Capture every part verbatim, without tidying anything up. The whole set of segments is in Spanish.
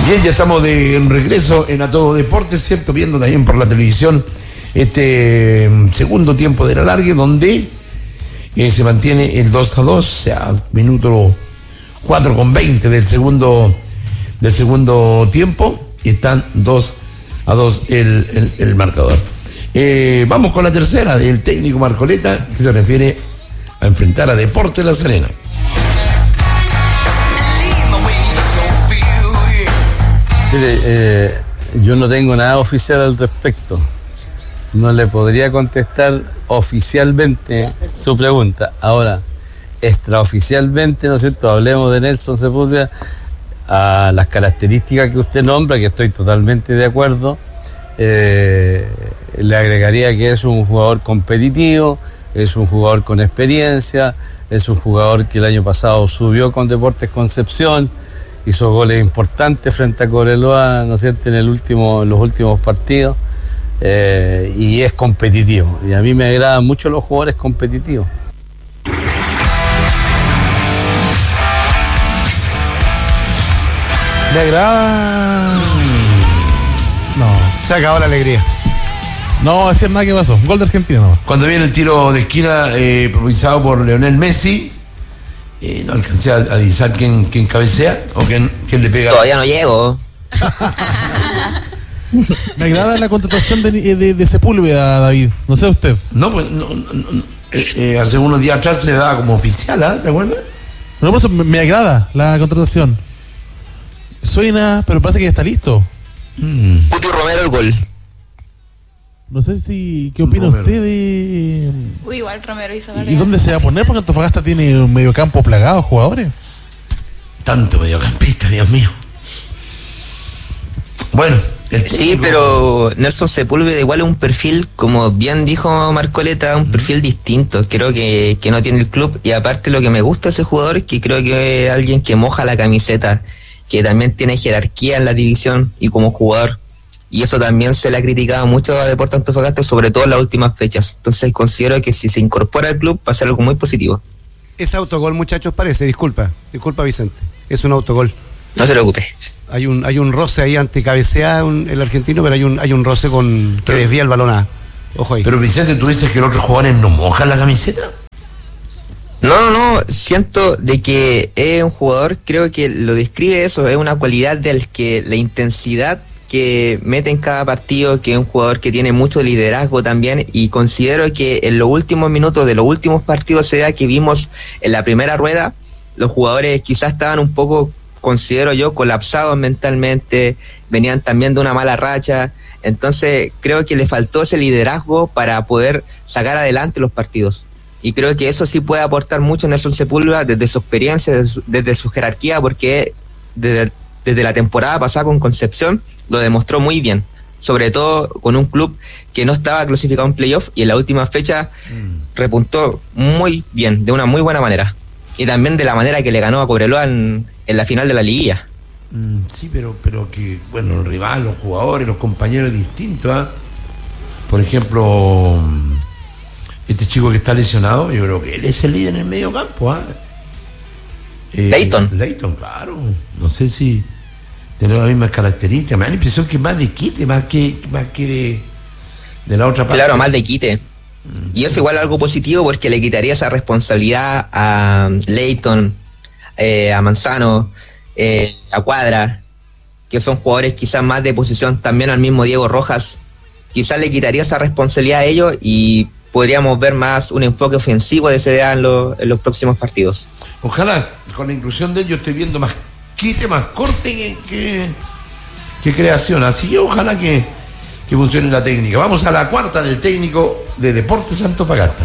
Bien, ya estamos de en regreso en A Todo Deportes, ¿cierto? Viendo también por la televisión este segundo tiempo del alargue, donde eh, se mantiene el dos a dos, o sea, minuto cuatro con veinte del segundo, del segundo tiempo, y están dos a dos el, el, el marcador. Eh, vamos con la tercera del técnico Marcoleta, que se refiere a enfrentar a Deportes La Serena. Mire, eh, yo no tengo nada oficial al respecto. No le podría contestar oficialmente su pregunta. Ahora, extraoficialmente, ¿no es cierto? Hablemos de Nelson Sepúlveda, a las características que usted nombra, que estoy totalmente de acuerdo. Eh, le agregaría que es un jugador competitivo, es un jugador con experiencia, es un jugador que el año pasado subió con Deportes Concepción, hizo goles importantes frente a Cobreloa, ¿no es cierto?, en el último, en los últimos partidos, eh, y es competitivo. Y a mí me agradan mucho los jugadores competitivos. ¿Le agrada? No. Se acabó la alegría. No va a decir nada que pasó. Gol de Argentina nomás. Cuando viene el tiro de esquina eh, provisado por Lionel Messi, eh, no alcancé a, a divisar quién, quién cabecea o quién, quién le pega. Todavía no llego. Me agrada la contratación de, de, de Sepúlveda, David. No sé usted. No, pues no, no, no, eh, eh, hace unos días atrás se le daba como oficial, ¿eh? ¿Te acuerdas? No, por eso me, me agrada la contratación. Suena, pero parece que ya está listo. Mm. Puti Romero el gol. No sé si... ¿Qué opina Romero. usted de...? Uy, igual Romero hizo ¿Y dónde se va a poner? Porque Antofagasta tiene un mediocampo plagado de jugadores. Tanto mediocampista, Dios mío. Bueno, el técnico... Sí, pero Nelson Sepúlveda igual es un perfil, como bien dijo Marcoleta, un perfil distinto. Creo que, que no tiene el club, y aparte lo que me gusta de ese jugador es que creo que es alguien que moja la camiseta, que también tiene jerarquía en la división y como jugador. Y eso también se le ha criticado mucho a Deportes Antofagasta, sobre todo en las últimas fechas. Entonces considero que si se incorpora al club va a ser algo muy positivo. Ese autogol, muchachos, parece, disculpa, disculpa Vicente, es un autogol. No se preocupe. Hay un hay un roce ahí anticabecea un, el argentino, pero hay un hay un roce con que Pero, desvía el balón a... Ojo ahí. Pero Vicente, ¿tú dices que los otros jugadores no mojan la camiseta? No, no, no, siento de que es un jugador, creo que lo describe eso, es una cualidad del que la intensidad que mete en cada partido, que es un jugador que tiene mucho liderazgo también, y considero que en los últimos minutos de los últimos partidos se da que vimos en la primera rueda, los jugadores quizás estaban un poco, considero yo, colapsados mentalmente, venían también de una mala racha, entonces creo que le faltó ese liderazgo para poder sacar adelante los partidos. Y creo que eso sí puede aportar mucho Nelson Sepúlveda desde su experiencia, desde su, desde su jerarquía, porque desde, desde la temporada pasada con Concepción lo demostró muy bien, sobre todo con un club que no estaba clasificado en playoff, y en la última fecha mm. repuntó muy bien, de una muy buena manera, y también de la manera que le ganó a Cobreloa en, en la final de la liguilla. Mm, sí, pero pero que, bueno, el rival, los jugadores, los compañeros distintos, ¿eh? Por ejemplo, este chico que está lesionado, yo creo que él es el líder en el medio campo, ¿eh? Eh, Leighton. Leighton, claro. No sé si tiene las mismas características. Me da la impresión que más de quite, más que, más que de, de la otra parte. Claro, más de quite. Y eso igual es algo positivo, porque le quitaría esa responsabilidad a Leighton, eh, a Manzano, eh, a Cuadra, que son jugadores quizás más de posición, también al mismo Diego Rojas. Quizás le quitaría esa responsabilidad a ellos y podríamos ver más un enfoque ofensivo de C D A en, lo, en los próximos partidos. Ojalá, con la inclusión de él, yo estoy viendo más quite, más corte que, que, que creación. Así que ojalá que, que funcione la técnica. Vamos a la cuarta del técnico de Deportes Antofagasta.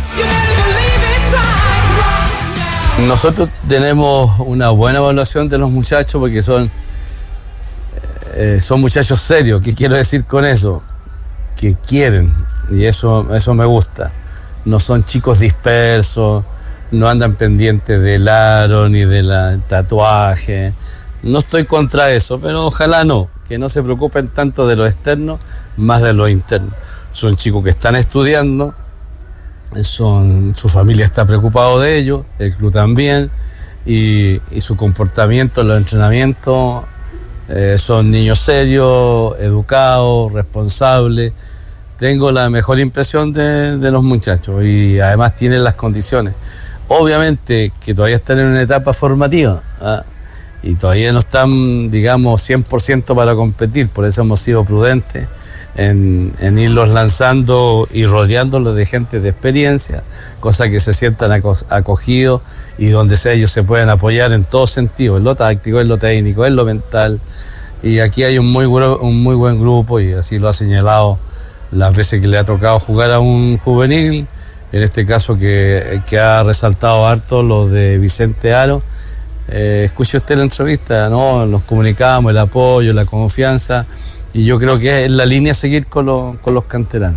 Nosotros tenemos una buena evaluación de los muchachos, porque son, eh, son muchachos serios. ¿Qué quiero decir con eso? Que quieren, y eso, eso me gusta. No son chicos dispersos, no andan pendientes del aro ni del tatuaje. No estoy contra eso, pero ojalá no, que no se preocupen tanto de lo externo, más de lo interno. Son chicos que están estudiando, son, su familia está preocupado de ellos, el club también, y, y su comportamiento en los entrenamientos Eh, son niños serios, educados, responsables. Tengo la mejor impresión de, de los muchachos y además tienen las condiciones. Obviamente que todavía están en una etapa formativa, ¿ah? Y todavía no están, digamos, cien por ciento para competir, por eso hemos sido prudentes en, en irlos lanzando y rodeándolos de gente de experiencia, cosa que se sientan acogidos y donde sea ellos se puedan apoyar en todo sentido, en lo táctico, en lo técnico, en lo mental. Y aquí hay un muy, un muy buen grupo y así lo ha señalado las veces que le ha tocado jugar a un juvenil, en este caso que, que ha resaltado harto lo de Vicente Aro. Eh, escuche usted la entrevista, ¿no? Nos comunicamos, el apoyo, la confianza, y yo creo que es la línea a seguir con, lo, con los canteranos.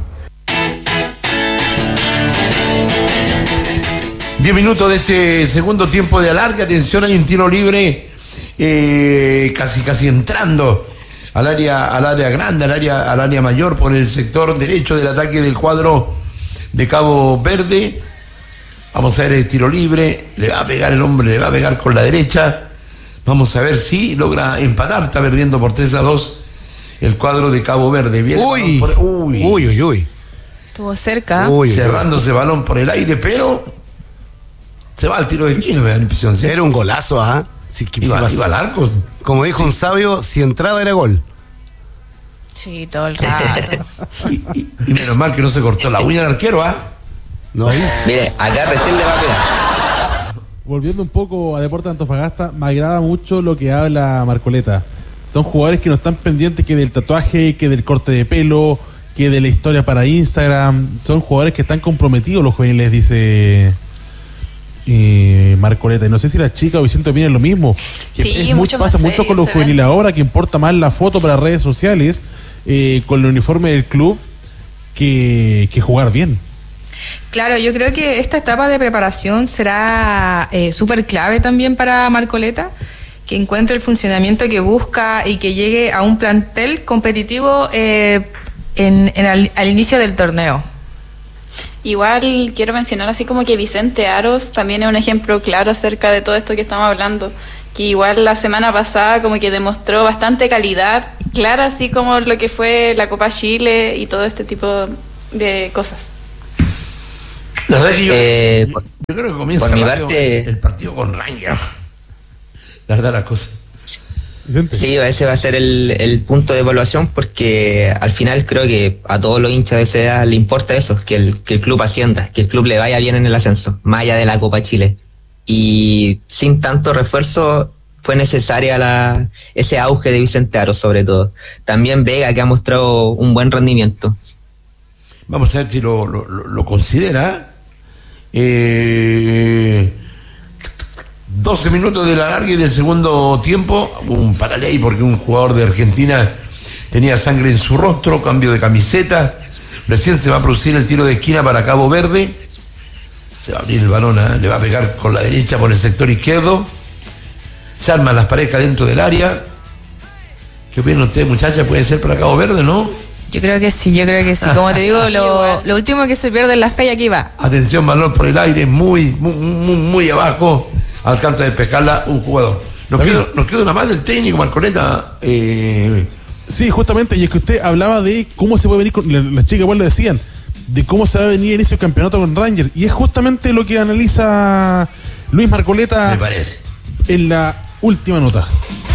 Diez minutos de este segundo tiempo de alargue. Atención, hay un tiro libre eh, casi casi entrando al área, al área grande, al área, al área mayor por el sector derecho del ataque del cuadro de Cabo Verde. Vamos a ver el tiro libre, le va a pegar el hombre, le va a pegar con la derecha. Vamos a ver si logra empatar, está perdiendo por tres a dos el cuadro de Cabo Verde. Viene uy, por, uy, uy, uy, uy. Estuvo cerca. Uy, cerrándose uy. balón por el aire, pero se va al tiro de esquina, me da la impresión. ¿Sí? Era un golazo, ¿ah? ¿eh? Si, iba, si iba al arco. Como dijo sí. un sabio, si entraba era gol. Sí, todo el rato. y, y, y menos mal que no se cortó la uña del arquero, ¿ah? ¿eh? No. Mire, acá recién le va a pegar. Volviendo un poco a Deportes de Antofagasta, me agrada mucho lo que habla Marcoleta. Son jugadores que no están pendientes que del tatuaje, que del corte de pelo, que de la historia para Instagram. Son jugadores que están comprometidos, los juveniles, dice eh, Marcoleta. Y no sé si la chica o Vicente opinan lo mismo. Sí, es mucho muy, pasa más mucho serio, con los se juveniles ven. ahora, que importa más la foto para redes sociales eh, con el uniforme del club que, que jugar bien. Claro, yo creo que esta etapa de preparación será eh, súper clave también para Marcoleta, que encuentre el funcionamiento que busca y que llegue a un plantel competitivo eh, en, en al, al inicio del torneo. Igual quiero mencionar así como que Vicente Aros también es un ejemplo claro acerca de todo esto que estamos hablando, que igual la semana pasada como que demostró bastante calidad, clara así como lo que fue la Copa Chile y todo este tipo de cosas. La verdad que yo, Eh, yo, yo creo que comienza por mi rápido parte- el partido con Ranger. La verdad, las cosas. Vicente. Sí, ese va a ser el, el punto de evaluación porque al final creo que a todos los hinchas de esa edad le importa eso, que el, que el club ascienda, que el club le vaya bien en el ascenso, más allá de la Copa Chile. Y sin tanto refuerzo fue necesaria la, ese auge de Vicente Aro sobre todo. También Vega, que ha mostrado un buen rendimiento. Vamos a ver si lo, lo, lo- lo considera. Eh, doce minutos de la larga y del segundo tiempo. Un paralelo porque un jugador de Argentina tenía sangre en su rostro, cambio de camiseta. Recién se va a producir el tiro de esquina para Cabo Verde. Se va a abrir el balón, ¿eh? Le va a pegar con la derecha por el sector izquierdo. Se arman las parejas dentro del área. ¿Qué opinan ustedes, muchachas? Puede ser para Cabo Verde, ¿no? Yo creo que sí, yo creo que sí. Como te digo, lo, lo último que se pierde es la fe y aquí va. Atención, balón por el aire, muy, muy, muy, muy abajo. Alcanza a despejarla un jugador. Nos David. queda, nos queda una más del técnico, Marcoleta. Eh, Sí, justamente, y es que usted hablaba de cómo se puede venir, con, la- las chicas igual le decían, de cómo se va a venir el inicio del campeonato con Rangers, y es justamente lo que analiza Luis Marcoleta me parece. en la última nota.